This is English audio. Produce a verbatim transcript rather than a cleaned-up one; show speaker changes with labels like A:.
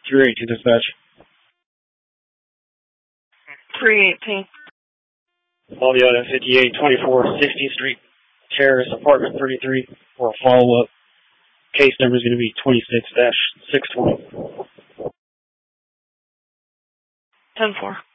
A: three eighteen dispatch.
B: three eighteen.
A: Alviota fifty-eight twenty-four sixtieth Street, Terrace, apartment thirty-three, for a follow-up. Case number is going to be twenty-six dash six twenty.
B: ten four.